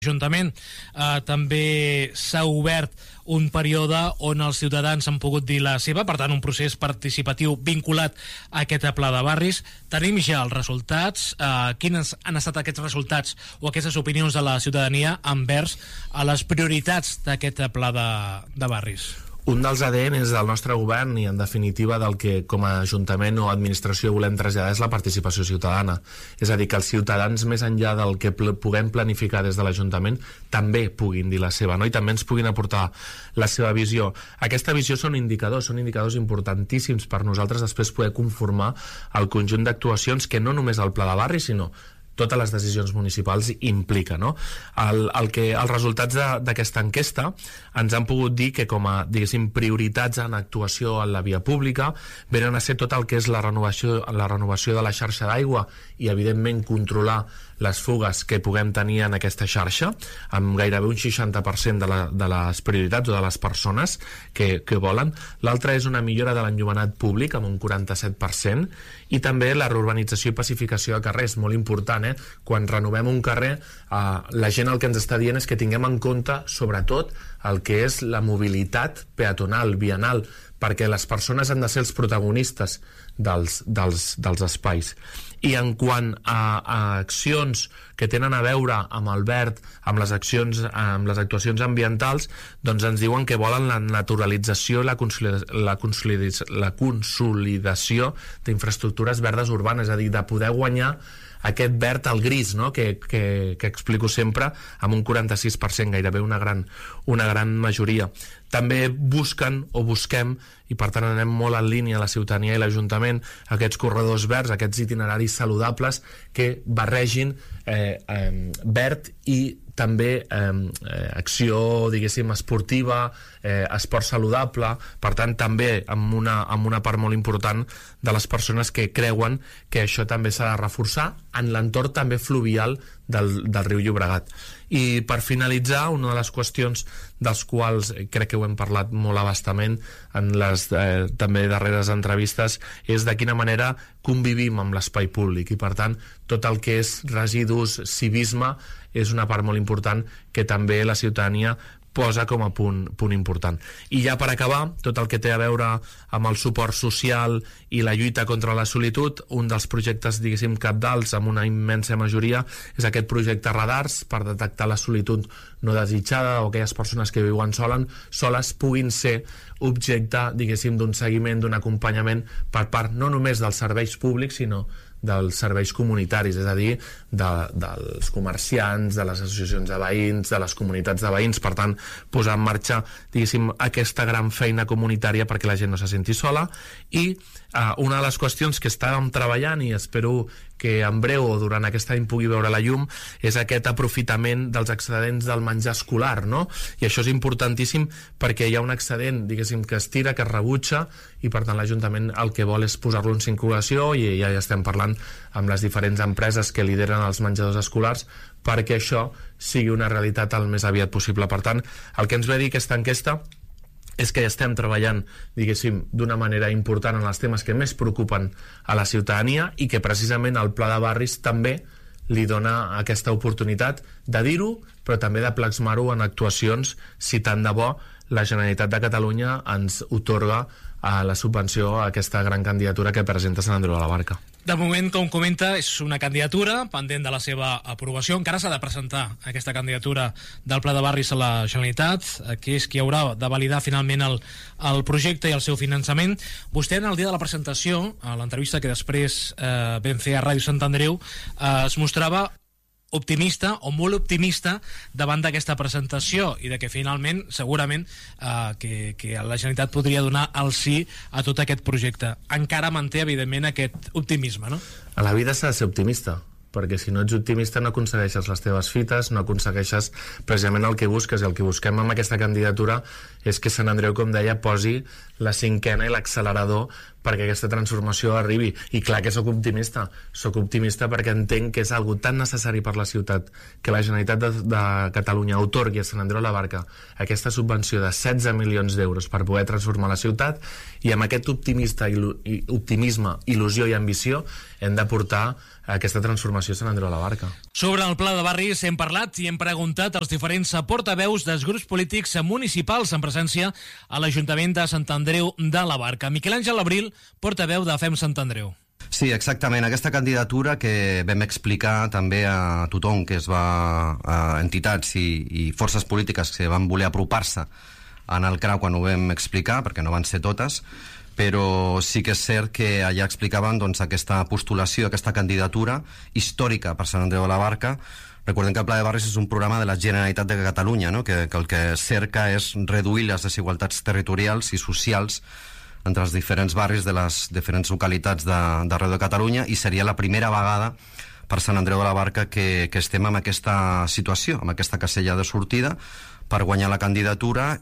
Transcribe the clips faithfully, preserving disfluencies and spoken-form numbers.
L'Ajuntament eh, també s'ha obert un període on els ciutadans han pogut dir la seva, per tant un procés participatiu vinculat a aquest pla de barris. Tenim ja els resultats. Eh, quins han estat aquests resultats o aquestes opinions de la ciutadania envers a les prioritats d'aquest pla de, de barris? Un dels A D N del nostre govern i en definitiva del que com a Ajuntament o administració volem traslladar és la participació ciutadana, és a dir, que els ciutadans més enllà del que pl- puguem planificar des de l'Ajuntament també puguin dir la seva, no? I també ens puguin aportar la seva visió. Aquesta visió són indicadors, són indicadors importantíssims per nosaltres després poder conformar el conjunt d'actuacions que no només el pla de barri sinó totes les decisions municipals implica, no? El, el que, els resultats d'aquesta enquesta ens han pogut dir que com a, diguéssim, prioritats en actuació en la via pública venen a ser tot el que és la renovació, la renovació de la xarxa d'aigua i, evidentment, controlar les fugues que puguem tenir en aquesta xarxa, amb gairebé un seixanta per cent de, la, de les prioritats o de les persones que, que volen. L'altra és una millora de l'enllumenat públic, amb un quaranta-set per cent, i també la reurbanització i pacificació de carrers, molt important, eh? Quan renovem un carrer, eh, la gent el que ens està dient és que tinguem en compte, sobretot, el que és la mobilitat peatonal, vianal, perquè les persones han de ser els protagonistes dels, dels, dels espais. I en quant a, a accions que tenen a veure amb el verd, amb les accions, amb les actuacions ambientals, doncs ens diuen que volen la naturalització, la, consolida, la, consolida, la consolidació d'infraestructures verdes urbanes, és a dir, de poder guanyar aquest verd al gris, no? que, que, que explico sempre, amb un quaranta-sis per cent, gairebé una gran, una gran majoria. També busquen o busquem, i per tant anem molt en línia la ciutadania i l'Ajuntament, aquests corredors verds, aquests itineraris saludables que barregin eh, eh, verd i també eh, acció, diguéssim, esportiva, eh, esport saludable, per tant també amb una, amb una part molt important de les persones que creuen que això també s'ha de reforçar en l'entorn també fluvial del, del riu Llobregat. I per finalitzar, una de les qüestions dels quals crec que ho hem parlat molt abastament en les eh, també darreres entrevistes és de quina manera convivim amb l'espai públic i per tant tot el que és residus, civisme és una part molt important que també la ciutadania posa com a punt, punt important. I ja per acabar, tot el que té a veure amb el suport social i la lluita contra la solitud, un dels projectes, diguéssim, cabdals amb una immensa majoria és aquest projecte Radars per detectar la solitud no desitjada o aquelles persones que viuen solen, soles puguin ser objecte, diguéssim, d'un seguiment, d'un acompanyament per part no només dels serveis públics, sinó dels serveis comunitaris, és a dir, de, dels comerciants, de les associacions de veïns, de les comunitats de veïns, per tant, posar en marxa, diguéssim, aquesta gran feina comunitària perquè la gent no se senti sola. I uh, una de les qüestions que estàvem treballant i espero que en breu o durant aquest any pugui veure la llum és aquest aprofitament dels excedents del menjar escolar, no? I això és importantíssim perquè hi ha un excedent, diguéssim, que es tira, que es rebutja i per tant l'Ajuntament el que vol és posar-lo en circulació i ja estem parlant amb les diferents empreses que lideren els menjadors escolars perquè això sigui una realitat el més aviat possible. Per tant, el que ens ve a dir aquesta enquesta és que estem treballant, diguéssim, d'una manera important en els temes que més preocupen a la ciutadania i que precisament el Pla de Barris també li dona aquesta oportunitat de dir-ho, però també de plasmar-ho en actuacions si tant de bo la Generalitat de Catalunya ens otorga a la subvenció a aquesta gran candidatura que presenta Sant Andreu de la Barca. De moment, com comenta, és una candidatura pendent de la seva aprovació. Encara s'ha de presentar aquesta candidatura del Pla de Barris a la Generalitat, que és qui haurà de validar finalment el, el projecte i el seu finançament. Vostè, en el dia de la presentació, a l'entrevista que després eh, vam fer a Ràdio Sant Andreu, eh, es mostrava optimista o molt optimista davant d'aquesta presentació i de que finalment, segurament, eh, que, que la Generalitat podria donar el sí a tot aquest projecte. Encara manté, evidentment, aquest optimisme, no? A la vida s'ha de ser optimista, perquè si no ets optimista no aconsegueixes les teves fites, no aconsegueixes precisament el que busques, i el que busquem amb aquesta candidatura és que Sant Andreu, com deia, posi la cinquena i l'accelerador perquè aquesta transformació arribi. I clar que sóc optimista. Sóc optimista perquè entenc que és algo tan necessari per la ciutat que la Generalitat de, de Catalunya otorgui a Sant Andreu de la Barca aquesta subvenció de setze milions d'euros per poder transformar la ciutat, i amb aquest optimista, il, i, optimisme, il·lusió i ambició hem de portar aquesta transformació a Sant Andreu de la Barca. Sobre el Pla de Barris hem parlat i hem preguntat als diferents portaveus dels grups polítics municipals en presència a l'Ajuntament de Sant Andreu de la Barca. Miquel Àngel Abril, portaveu de Fem Sant Andreu. Sí, exactament. Aquesta candidatura que vam explicar també a tothom que es va, a entitats i, i forces polítiques que van voler apropar-se en el C R A quan ho vam explicar, perquè no van ser totes, però sí que és cert que allà explicaven doncs, aquesta postulació, aquesta candidatura històrica per Sant Andreu de la Barca. Recordem que el Pla de Barris és un programa de la Generalitat de Catalunya, no? que, que el que cerca és reduir les desigualtats territorials i socials entre els diferents barris de les diferents localitats d'arreu de, de Catalunya, i seria la primera vegada per Sant Andreu de la Barca que, que estem en aquesta situació, amb aquesta casella de sortida, per guanyar la candidatura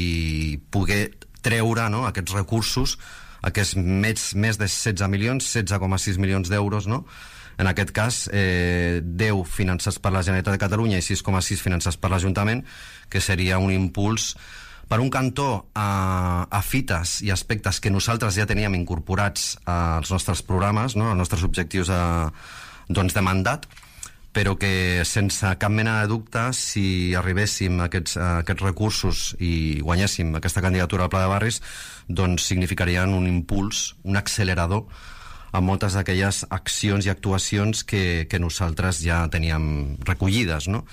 i poder treure, no?, aquests recursos, aquests més, més de setze milions, setze coma sis milions d'euros, no?, en aquest cas eh, deu finançats per la Generalitat de Catalunya i sis coma sis finançats per l'Ajuntament, que seria un impuls per un cantó a, a fites i aspectes que nosaltres ja teníem incorporats als nostres programes, no?, als nostres objectius a, doncs de mandat, però que sense cap mena de dubte, si arribéssim a aquests, a aquests recursos i guanyéssim aquesta candidatura al Pla de Barris, doncs significarien un impuls, un accelerador a moltes d'aquelles accions i actuacions que, que nosaltres ja teníem recollides, no?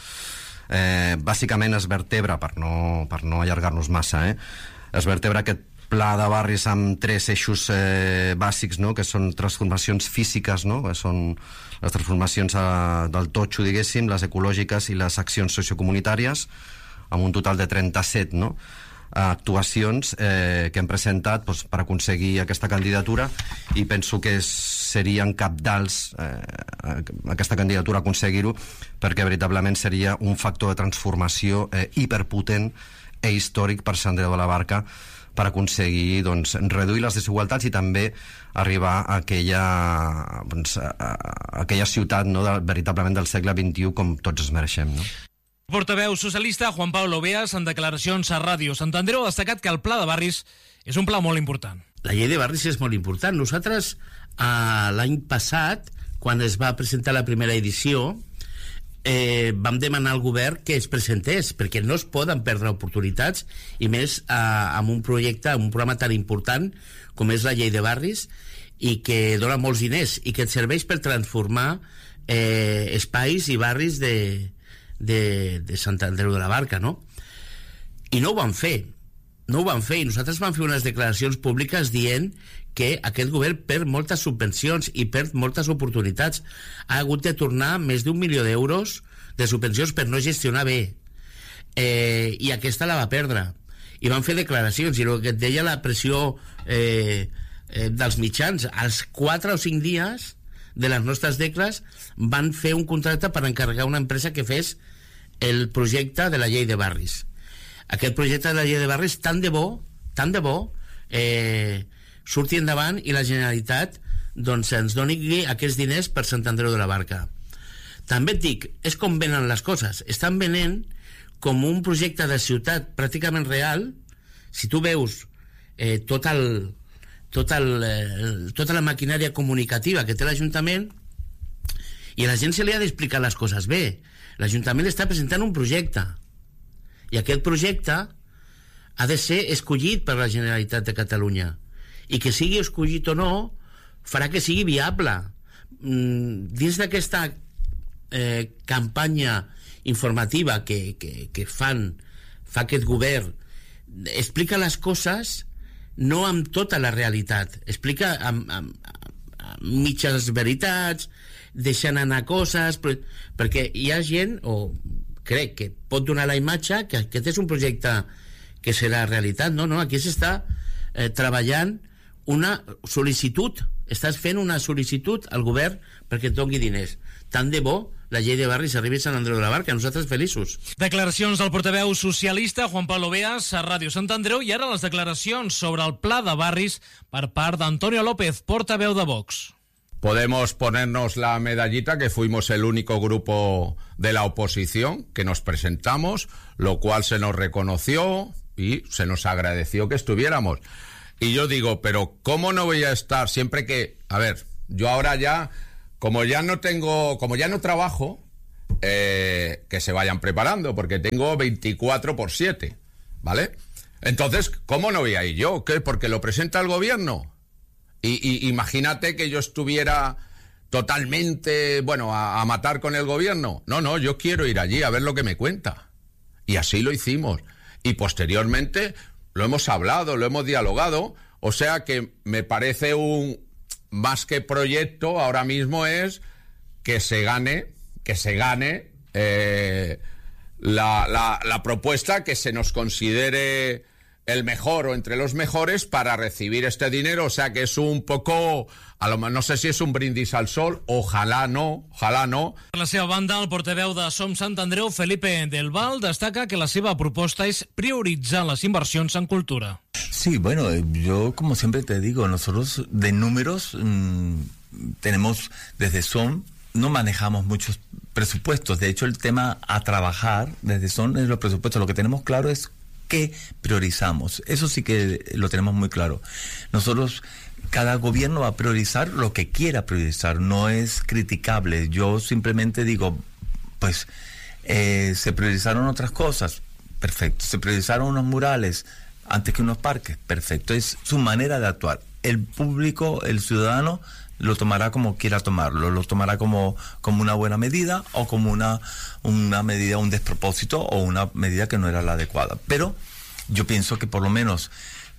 Eh, bàsicament es vertebra, per no, per no allargar-nos massa, eh? es vertebra aquest pla de barris amb tres eixos eh, bàsics, no?, que són transformacions físiques, no?, que són les transformacions a, del totxo, diguéssim, les ecològiques i les accions sociocomunitàries, amb un total de trenta-set, no?, actuacions eh, que hem presentat doncs, per aconseguir aquesta candidatura, i penso que serien cabdals eh, aquesta candidatura aconseguir-ho, perquè veritablement seria un factor de transformació eh, hiperpotent i històric per Sant Andreu de la Barca, per aconseguir doncs, reduir les desigualtats i també arribar a aquella, doncs, a, a aquella ciutat, no, de, veritablement del segle vint-i-u, com tots es mereixem, no? Portaveu socialista Juan Pablo Beas, en declaracions a Ràdio Sant Andreu, ha destacat que el Pla de Barris és un pla molt important. La llei de barris és molt important. Nosaltres, eh, l'any passat, quan es va presentar la primera edició, eh, vam demanar al govern que es presentés, perquè no es poden perdre oportunitats, i més eh, amb un projecte, un programa tan important com és la llei de barris, i que dona molts diners i que et serveix per transformar eh, espais i barris de, de, de Sant Andreu de la Barca, no? I no ho van fer, no ho van fer, i nosaltres vam fer unes declaracions públiques dient que aquest govern perd moltes subvencions i perd moltes oportunitats. Ha hagut de tornar més d'un milió d'euros de subvencions per no gestionar bé, eh, i aquesta la va perdre, i van fer declaracions, i el que et deia la pressió eh, eh, dels mitjans, als quatre o cinc dies de les nostres decles van fer un contracte per encarregar una empresa que fes el projecte de la llei de barris. Aquest projecte de la llei de barris, tant de bo, tant de bo, eh, surti endavant i la Generalitat doncs, ens doni aquests diners per Sant Andreu de la Barca. També et dic, és com venen les coses. Estan venent com un projecte de ciutat pràcticament real. Si tu veus eh, tot el, tot el, eh, tota la maquinària comunicativa que té l'Ajuntament, i a la gent se li ha d'explicar les coses bé. L'Ajuntament està presentant un projecte, i aquest projecte ha de ser escollit per la Generalitat de Catalunya, i que sigui escollit o no farà que sigui viable. Mm, dins d'aquesta eh, campanya informativa que, que, que fan fa aquest govern, explica les coses no amb tota la realitat, explica amb, amb, amb mitges veritats, deixant anar coses, però, perquè hi ha gent, o crec que pot donar la imatge que aquest és un projecte que serà realitat. No, no, aquí s'està eh, treballant una sol·licitud estàs fent una sol·licitud al govern perquè et doni diners. Tant de bo la llei de barris arribi a Sant Andreu de la Barca, nosaltres feliços. Declaracions del portaveu socialista Juan Pablo Beas a Ràdio Sant Andreu, i ara les declaracions sobre el pla de barris per part d'Antonio López, portaveu de Vox. Podemos ponernos la medallita que fuimos el único grupo de la oposición que nos presentamos, lo cual se nos reconoció y se nos agradeció que estuviéramos. Y yo digo, pero ¿cómo no voy a estar siempre que... A ver, yo ahora ya, como ya no tengo, como ya no trabajo, eh, que se vayan preparando, porque tengo veinticuatro por siete, ¿vale? Entonces, ¿cómo no voy a ir yo? ¿Qué? ¿Porque lo presenta el gobierno? Y, y imagínate que yo estuviera totalmente, bueno, a, a matar con el gobierno. No, no, yo quiero ir allí a ver lo que me cuenta. Y así lo hicimos. Y posteriormente lo hemos hablado, lo hemos dialogado. O sea que me parece un, más que proyecto, ahora mismo es que se gane, que se gane eh, la, la, la propuesta, que se nos considere el mejor o entre los mejores para recibir este dinero. O sea que es un poco, a lo mejor no sé si es un brindis al sol, ojalá no, ojalá no. Per la seva banda, el portaveu de Som Sant Andreu, Felipe del Val, destaca que la seva proposta és prioritzar les inversions en cultura. Sí, bueno, yo como siempre te digo, nosotros de números mmm, tenemos desde Som, no manejamos muchos presupuestos. De hecho, el tema a trabajar desde Som es los presupuestos. Lo que tenemos claro es que priorizamos. Eso sí que lo tenemos muy claro. Nosotros, cada gobierno va a priorizar lo que quiera priorizar, no es criticable. Yo simplemente digo, pues, eh, se priorizaron otras cosas, perfecto. Se priorizaron unos murales antes que unos parques, perfecto. Es su manera de actuar. El público, el ciudadano, lo tomará como quiera tomarlo, lo tomará como, como una buena medida o como una, una medida, un despropósito o una medida que no era la adecuada. Pero yo pienso que por lo menos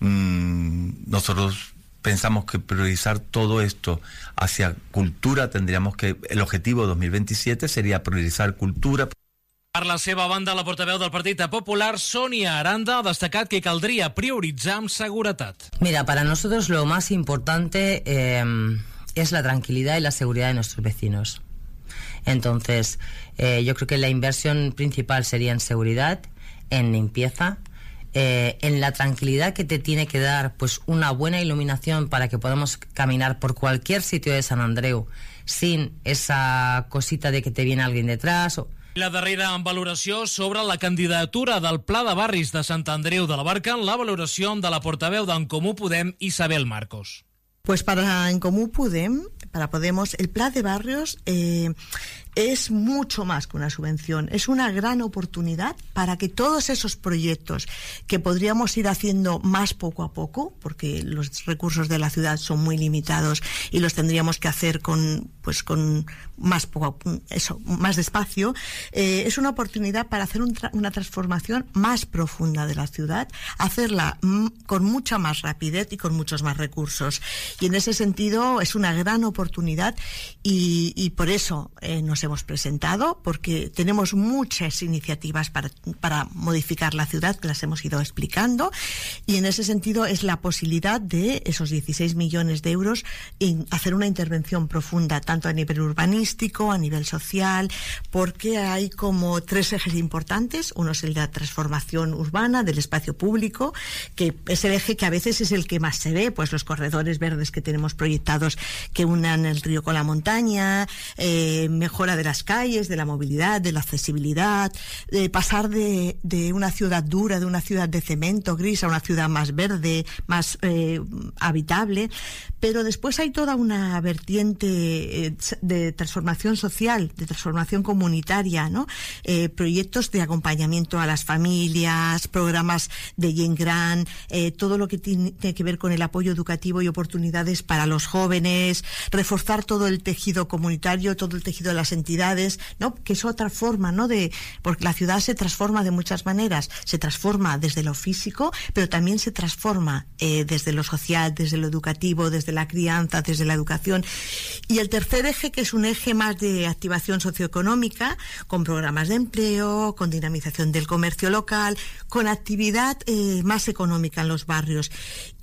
mmm, nosotros pensamos que priorizar todo esto hacia cultura, tendríamos que, el objetivo dos mil veintisiete sería priorizar cultura. Per la seva banda, la portaveu del Partit Popular, Sonia Aranda, ha destacat que caldria prioritzar amb seguretat. Mira, para nosotros lo más importante eh, es la tranquilidad y la seguridad de nuestros vecinos. Entonces, eh, yo creo que la inversión principal sería en seguridad, en limpieza, eh, en la tranquilidad que te tiene que dar pues una buena iluminación para que podamos caminar por cualquier sitio de San Andreu sin esa cosita de que te viene alguien detrás o... La darrera valoració sobre la candidatura del Pla de Barris de Sant Andreu de la Barca, la valoració de la portaveu d'en Comú Podem, Isabel Marcos. Pues para En Comú Podem, para Podemos, el Plan de Barrios eh, es mucho más que una subvención, es una gran oportunidad para que todos esos proyectos que podríamos ir haciendo más poco a poco, porque los recursos de la ciudad son muy limitados y los tendríamos que hacer con, pues con más poco, eso, más despacio, eh, es una oportunidad para hacer un tra- una transformación más profunda de la ciudad, hacerla m- con mucha más rapidez y con muchos más recursos. Y en ese sentido es una gran oportunidad y, y por eso eh, nos hemos presentado, porque tenemos muchas iniciativas para, para modificar la ciudad, que las hemos ido explicando, y en ese sentido es la posibilidad de esos dieciséis millones de euros en hacer una intervención profunda, tanto a nivel urbanístico, a nivel social, porque hay como tres ejes importantes. Uno es el de la transformación urbana del espacio público, que es el eje que a veces es el que más se ve, pues los corredores verdes que tenemos proyectados que unan el río con la montaña, eh, mejora de las calles, de la movilidad, de la accesibilidad, de pasar de, de una ciudad dura, de una ciudad de cemento gris a una ciudad más verde, más eh, habitable. Pero después hay toda una vertiente eh, de transformación social, de transformación comunitaria, ¿no? Eh, proyectos de acompañamiento a las familias, programas de Gent Gran, eh, todo lo que tiene, tiene que ver con el apoyo educativo y oportunidades para los jóvenes, reforzar todo el tejido comunitario, todo el tejido de las entidades, ¿no? Que es otra forma, ¿no? De, porque la ciudad se transforma de muchas maneras, se transforma desde lo físico, pero también se transforma eh, desde lo social, desde lo educativo, desde la crianza, desde la educación. Y el tercer eje, que es un eje más de activación socioeconómica, con programas de empleo, con dinamización del comercio local, con actividad eh, más económica en los barrios.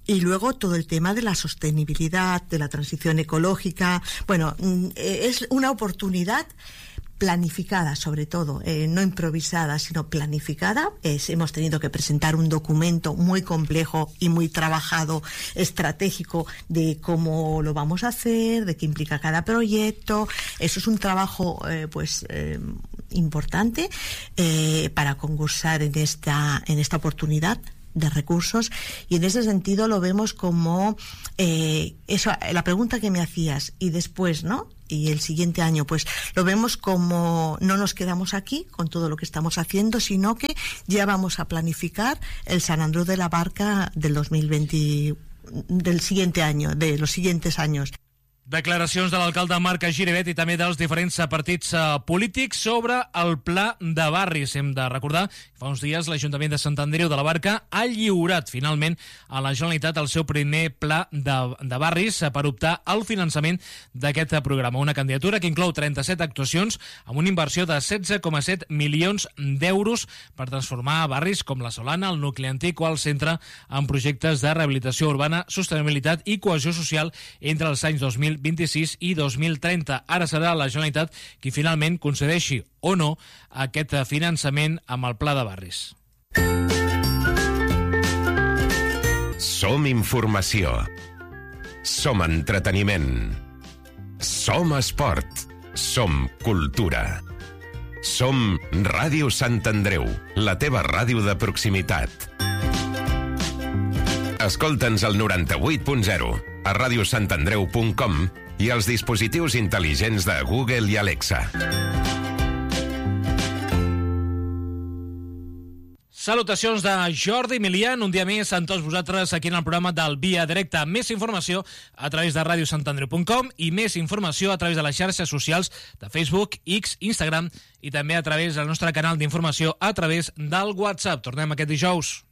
Y luego todo el tema de la sostenibilidad, de la transición ecológica. Bueno, es una oportunidad planificada, sobre todo, eh, no improvisada, sino planificada. Es, hemos tenido que presentar un documento muy complejo y muy trabajado, estratégico, de cómo lo vamos a hacer, de qué implica cada proyecto. Eso es un trabajo eh, pues eh, importante eh, para concursar en esta, en esta oportunidad de recursos, y en ese sentido lo vemos como eh, eso, la pregunta que me hacías, y después, ¿no? Y el siguiente año, pues lo vemos como no nos quedamos aquí con todo lo que estamos haciendo, sino que ya vamos a planificar el Sant Andreu de la Barca del dos mil veinte, del siguiente año, de los siguientes años. Declaracions de l'alcalde Marc Giribet i també dels diferents partits uh, polítics sobre el pla de barris. Hem de recordar que fa uns dies l'Ajuntament de Sant Andreu de la Barca ha lliurat finalment a la Generalitat el seu primer pla de, de barris per optar al finançament d'aquest programa. Una candidatura que inclou trenta-set actuacions amb una inversió de setze coma set milions d'euros per transformar barris com la Solana, el nucli antic o el centre en projectes de rehabilitació urbana, sostenibilitat i cohesió social entre els anys dos mil vint-i-sis i dos mil trenta. Ara serà la Generalitat qui finalment concedeixi o no aquest finançament amb el Pla de Barris. Som informació. Som entreteniment. Som esport. Som cultura. Som Ràdio Sant Andreu, la teva ràdio de proximitat. Escolta'ns al noranta-vuit punt zero, a radiosantandreu punt com i als dispositius intel·ligents de Google i Alexa. Salutacions de Jordi Milian, un dia més amb tots vosaltres aquí en el programa del Via Directa. Més informació a través de radiosantandreu punt com i més informació a través de les xarxes socials de Facebook, X, Instagram i també a través del nostre canal d'informació a través del WhatsApp. Tornem aquest dijous.